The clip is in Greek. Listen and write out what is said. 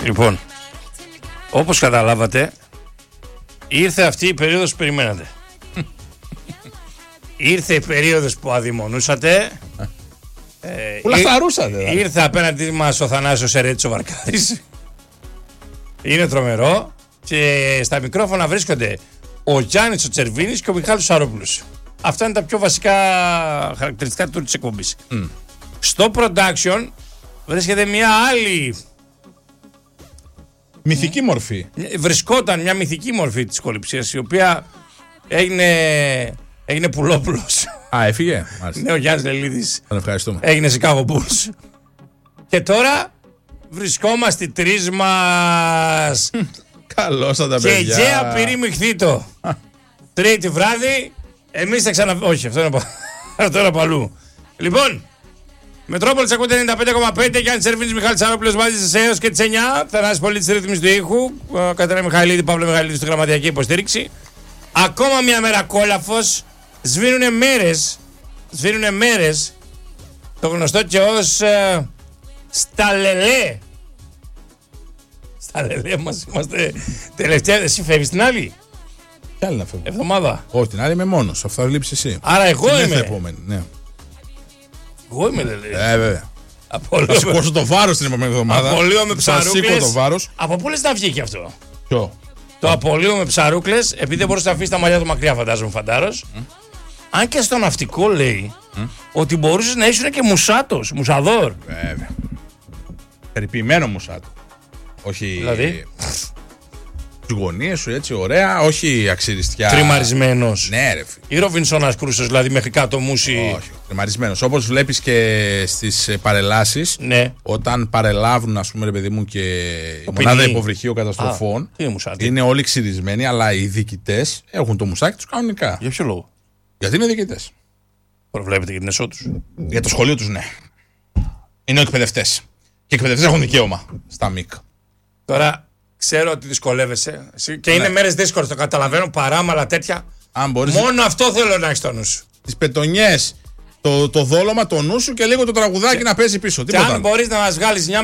Λοιπόν, όπως καταλάβατε, ήρθε αυτή η περίοδος που περιμένατε. Ήρθε η περίοδος που αδειμονούσατε. Που λαχταρούσατε. Ήρθε απέναντί μας ο Θανάσιος Σερέτης ο Βαρκάδης. Είναι τρομερό. Και στα μικρόφωνα βρίσκονται ο Γιάννης ο Τσερβίνης και ο Μιχάλης ο Σαρόπουλος. Αυτά είναι τα πιο βασικά χαρακτηριστικά του της εκπομπής. Στο production βρίσκεται μια άλλη μυθική μορφή. Βρισκόταν μια μυθική μορφή της κολυψίας, η οποία έγινε πουλόπουλος. Α, έφυγε. Ναι, ο Γιάννης Λελίδης. Τον ευχαριστούμε. Έγινε Chicago Bulls. Και τώρα βρισκόμαστε τρεις μας. Καλώς θα τα Και παιδιά. Αιγαία Πυρή Μιχθήτο. Τρίτη βράδυ. Εμείς θα όχι, αυτό είναι από αλλού. Λοιπόν, Μετρόπολης ακούτε 95,5. Γιάννης Σερβίνης, Μιχάλης Σαρόπουλος μαζί σας έως και τις 9. Θανάσης Πολίτης ρύθμιση του ήχου. Κατερίνα Μιχαηλίδη, Παύλο Μιχαηλίδη στη γραμματιακή υποστήριξη. Ακόμα μια μέρα κόλαφος. Σβήνουνε μέρες. Το γνωστό και ως Σταλελέ. Σταλελέ μας είμαστε τελευταία. Εσύ φεύγεις την άλλη Τι άλλη να φεύγω. εβδομάδα. Όχι, την άλλη είμαι μόνος. Αυτό θα λείψει εσύ. Άρα εγώ Την είμαι. επόμενη, ναι. Εγώ είμαι λέει. Βέβαια. Θα σηκώσω το βάρος την επόμενη εβδομάδα. Απολύω με Θα σηκώ ψαρούκλες. το βάρος. Από πού λες να βγήκε αυτό? Ποιο? Το απολύω με ψαρούκλες, επειδή δεν μπορούσε να αφήσει τα μαλλιά του μακριά, φαντάζομαι φαντάρος. Αν και στο ναυτικό λέει ότι μπορούσες να ήσουν και μουσάτος, μουσαδόρ. Βέβαια. Περιποιημένο μουσάτο. Όχι. Δηλαδή? Τις γωνίες σου έτσι ωραία, όχι αξιριστιά. Τριμαρισμένος. Ναι, ρε φίλε. Ή Ροβινσόνας Κρούσος, δηλαδή μέχρι κάτω μουσι. Όχι, τριμαρισμένος. Όπως βλέπεις και στις παρελάσεις, Ναι. όταν παρελάβουν, ας πούμε, ρε παιδί μου, και η ποινή. μονάδα υποβρυχίου καταστροφών, Τι είναι μουσάτη? είναι όλοι ξυρισμένοι, αλλά οι διοικητές έχουν το μουσάκι τους κανονικά. Για ποιο λόγο? Γιατί είναι διοικητές. Προβλέπετε για την εσώ τους. Για το σχολείο τους, ναι. Είναι εκπαιδευτές. Και οι εκπαιδευτές έχουν δικαίωμα στα ΜΙΚ. Τώρα ξέρω ότι δυσκολεύεσαι. Και είναι μέρες δύσκολες, το καταλαβαίνω, παράμαλα τέτοια. Αν μπορείς. Μόνο αυτό θέλω να έχεις στο νου σου. Τις πετονιές, το δόλωμα, το νου σου και λίγο το τραγουδάκι να παίζει πίσω. Και Τίποτα αν άλλο. μπορείς να μας βγάλεις μια